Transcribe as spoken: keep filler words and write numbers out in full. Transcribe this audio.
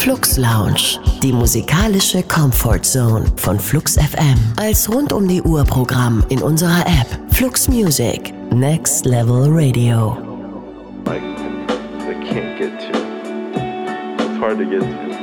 Flux Lounge, die musikalische Comfort Zone von Flux F M. Als rund um die Uhr Programm in unserer App Flux Music, Next Level Radio. Like, they can't get to. It's hard to get to.